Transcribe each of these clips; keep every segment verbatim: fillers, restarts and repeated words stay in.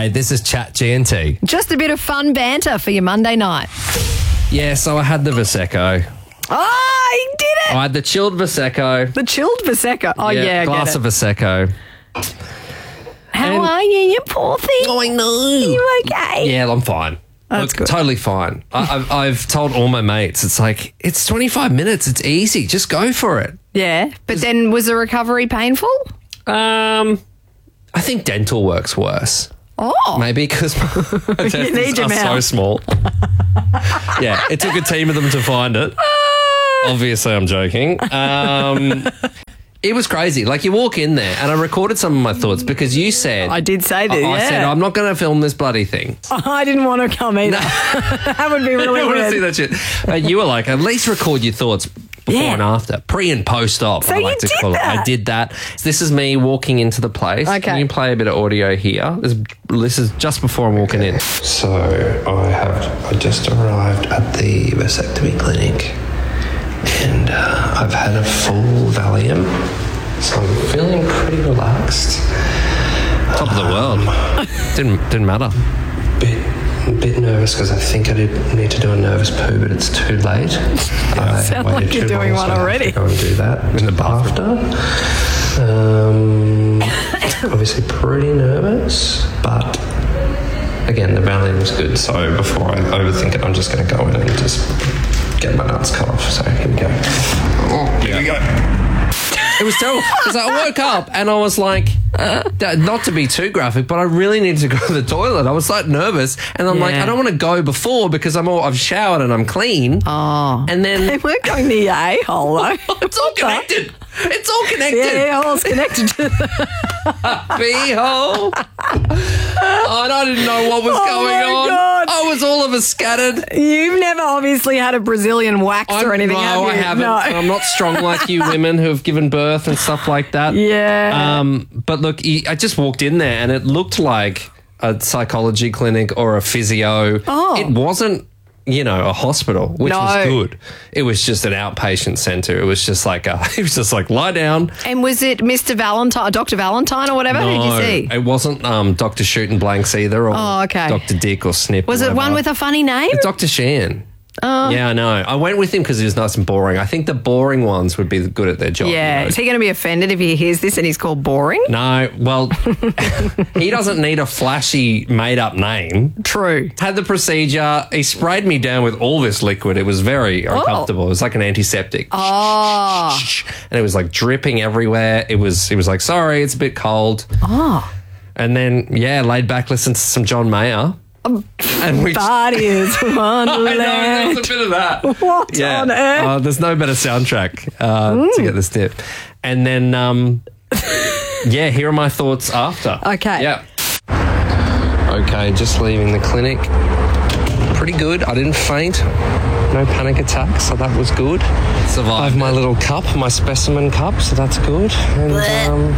G'day, this is Chat G N T. Just a bit of fun banter for your Monday night. Yeah, so I had the Prosecco. Oh, you did it! I had the chilled Prosecco. The chilled Prosecco. Oh, yeah, I glass get of it. Prosecco. How and- are you, you poor thing? Oh, I know. Are you okay? Yeah, I'm fine. That's Look, good. totally fine. I, I've, I've told all my mates, it's like, it's twenty-five minutes. It's easy. Just go for it. Yeah, but then was the recovery painful? Um, I think dental works worse. Oh. Maybe because my need intestines your are so mouth. small. Yeah, it took a team of them to find it. Obviously, I'm joking. Um, it was crazy. Like, you walk in there, and I recorded some of my thoughts because you said... I did say that, I, I yeah. said, I'm not going to film this bloody thing. I didn't want to come either. That would be really I want to see weird. that shit. And you were like, at least record your thoughts before Yeah. and after, pre and post op. So I you like to did call it. I that? did that. This is me walking into the place. Okay. Can you play a bit of audio here? This, this is just before I'm walking in. So I have I just arrived at the vasectomy clinic, and uh, I've had a full Valium, so I'm feeling pretty relaxed. Top of the world. didn't didn't matter. Bit bit nervous because I think I did need to do a nervous poo, but it's too late. I Sound waited like you're too doing long, one so I have already. to go and do that In the bathroom. after. Um, obviously pretty nervous, but again, the Valium's good, so before I overthink it, I'm just going to go in and just get my nuts cut off. So here we go. Oh, here we go. It was terrible because I woke up and I was like, d- not to be too graphic, but I really needed to go to the toilet. I was like nervous, and I'm like, Yeah. I don't want to go before because I'm all I've showered and I'm clean. Oh. And then They weren't going near your a-hole, though. it's all connected. It's all connected. Yeah, a-hole's connected to the... Beehole. Oh, and I didn't know what was Oh going my on. God. I was all of a scattered. You've never obviously had a Brazilian wax or anything, no, have you? I haven't. No. I'm not strong like you women who have given birth and stuff like that. Yeah. Um, but look, he- I just walked in there and it looked like a psychology clinic or a physio. Oh. It wasn't, you know, a hospital, which No. was good. It was just an outpatient centre. It was just like a, it was just like lie down. And was it Mister Valentine, Doctor Valentine or whatever? Who did you see? It wasn't um, Doctor Shooting Blanks either, or Oh, okay. Doctor Dick or Snip. Was or it one whatever. with a funny name? Doctor Shan. Oh. Yeah, I know. I went with him because he was nice and boring. I think the boring ones would be good at their job. Yeah. you know. Is he going to be offended if he hears this and he's called boring? No, well, he doesn't need a flashy made-up name. True. Had the procedure. He sprayed me down with all this liquid. It was very uncomfortable. It was like an antiseptic. Oh. And it was like dripping everywhere. It was, he was like, sorry, it's a bit cold. Oh. And then, yeah, laid back, listened to some John Mayer. And we That is I know, Wonderland. there's a bit of that. What yeah. on earth? Uh, there's no better soundtrack uh, to get this tip. And then, um, yeah, here are my thoughts after. Okay. Yeah. Okay, just leaving the clinic. Pretty good. I didn't faint. No panic attacks, so that was good. I Survived. have my little cup, my specimen cup, so that's good. And um,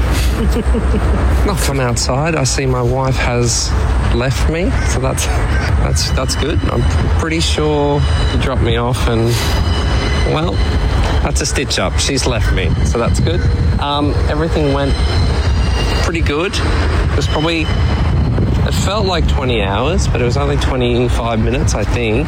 not from outside. I see my wife has left me, so that's that's that's good. I'm pretty sure he dropped me off, and well, that's a stitch up. She's left me, so that's good. Um, everything went pretty good. It was probably, it felt like twenty hours, but it was only twenty-five minutes, I think.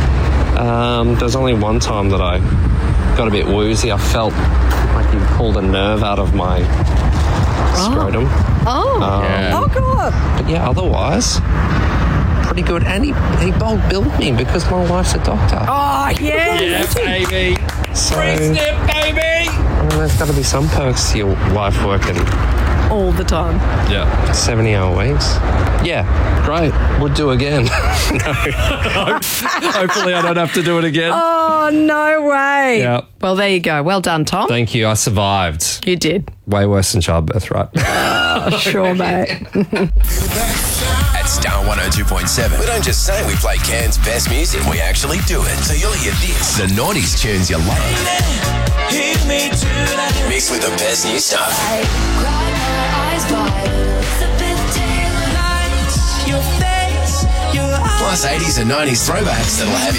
Um, there was only one time that I got a bit woozy. I felt like you pulled a nerve out of my scrotum. Oh. Um, Oh, God. But yeah, otherwise, pretty good. And he, he bulk billed me because my wife's a doctor. Oh, yeah. baby. Snip, So, baby. I mean, there's got to be some perks to your wife working All the time. Yeah. seventy-hour weeks. Yeah, great. Would do again. Hopefully I don't have to do it again. Oh, no way. Yeah. Well, there you go. Well done, Tom. Thank you. I survived. You did. Way worse than childbirth, right? Sure, mate. At Star one oh two point seven, we don't just say we play Cairns' best music, we actually do it. So you'll hear this. The nineties tunes you love. Mixed with the best new stuff. Plus eighties and nineties throwbacks that'll have you